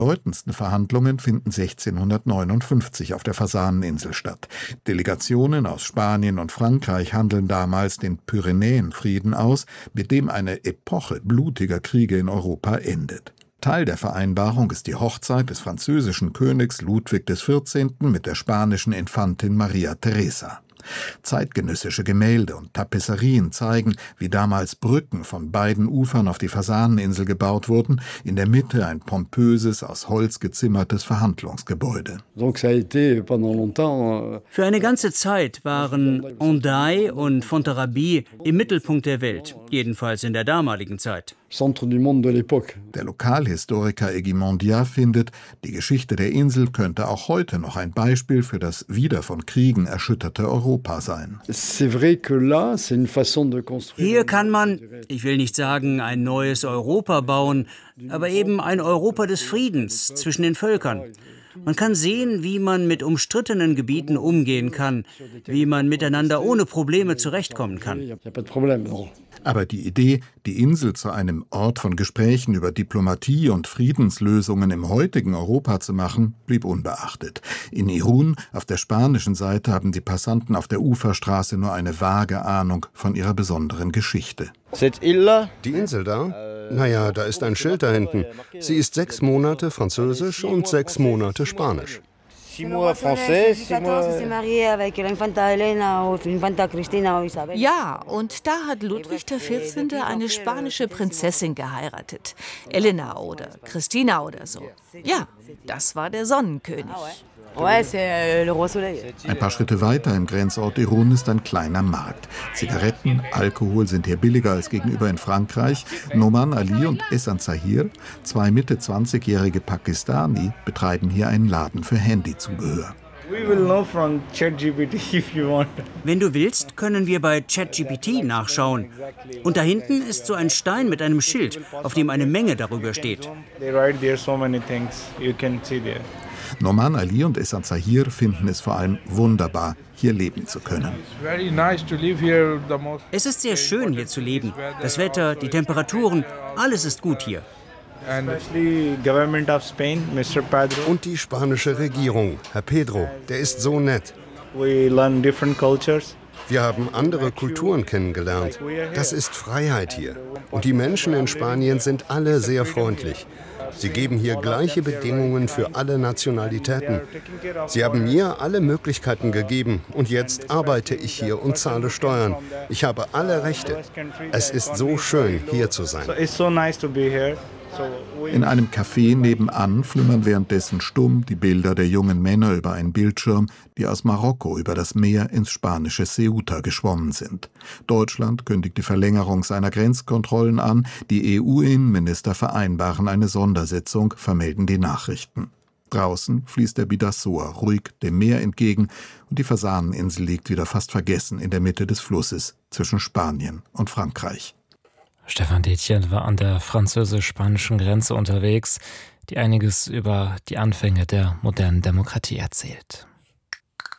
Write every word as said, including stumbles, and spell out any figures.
bedeutendsten Verhandlungen finden sechzehnhundertneunundfünfzig auf der Fasaneninsel statt. Delegationen aus Spanien und Frankreich handeln damals den Pyrenäenfrieden aus, mit dem eine Epoche blutiger Kriege in Europa endet. Teil der Vereinbarung ist die Hochzeit des französischen Königs Ludwig des vierzehnten mit der spanischen Infantin Maria Teresa. Zeitgenössische Gemälde und Tapisserien zeigen, wie damals Brücken von beiden Ufern auf die Fasaneninsel gebaut wurden, in der Mitte ein pompöses, aus Holz gezimmertes Verhandlungsgebäude. Für eine ganze Zeit waren Hendaye und Fontarabie im Mittelpunkt der Welt, jedenfalls in der damaligen Zeit. Der Lokalhistoriker Aiguimont Dia findet, die Geschichte der Insel könnte auch heute noch ein Beispiel für das wieder von Kriegen erschütterte Europa sein. Hier kann man, ich will nicht sagen, ein neues Europa bauen, aber eben ein Europa des Friedens zwischen den Völkern. Man kann sehen, wie man mit umstrittenen Gebieten umgehen kann, wie man miteinander ohne Probleme zurechtkommen kann. Aber die Idee, die Insel zu einem Ort von Gesprächen über Diplomatie und Friedenslösungen im heutigen Europa zu machen, blieb unbeachtet. In Irún, auf der spanischen Seite, haben die Passanten auf der Uferstraße nur eine vage Ahnung von ihrer besonderen Geschichte. Die Insel da? Naja, da ist ein Schild da hinten. Sie ist sechs Monate Französisch und sechs Monate Spanisch. Ja, und da hat Ludwig der vierzehnte eine spanische Prinzessin geheiratet. Elena oder Christina oder so. Ja, das war der Sonnenkönig. Ein paar Schritte weiter im Grenzort Irún ist ein kleiner Markt. Zigaretten, Alkohol sind hier billiger als gegenüber in Frankreich. Noman Ali und Ehsan Zahir, zwei Mitte zwanzigjährige Pakistani, betreiben hier einen Laden für Handyzubehör. Wenn du willst, können wir bei ChatGPT nachschauen. Und da hinten ist so ein Stein mit einem Schild, auf dem eine Menge darüber steht. Noman Ali und Ehsan Zahir finden es vor allem wunderbar, hier leben zu können. Es ist sehr schön, hier zu leben. Das Wetter, die Temperaturen, alles ist gut hier. Und die spanische Regierung, Herr Pedro, der ist so nett. Wir haben andere Kulturen kennengelernt. Das ist Freiheit hier. Und die Menschen in Spanien sind alle sehr freundlich. Sie geben hier gleiche Bedingungen für alle Nationalitäten. Sie haben mir alle Möglichkeiten gegeben und jetzt arbeite ich hier und zahle Steuern. Ich habe alle Rechte. Es ist so schön, hier zu sein. In einem Café nebenan flimmern währenddessen stumm die Bilder der jungen Männer über einen Bildschirm, die aus Marokko über das Meer ins spanische Ceuta geschwommen sind. Deutschland kündigt die Verlängerung seiner Grenzkontrollen an, die E U-Innenminister vereinbaren eine Sondersitzung, vermelden die Nachrichten. Draußen fließt der Bidasoa ruhig dem Meer entgegen und die Fasaneninsel liegt wieder fast vergessen in der Mitte des Flusses zwischen Spanien und Frankreich. Stefan Detjen war an der französisch-spanischen Grenze unterwegs, die einiges über die Anfänge der modernen Demokratie erzählt.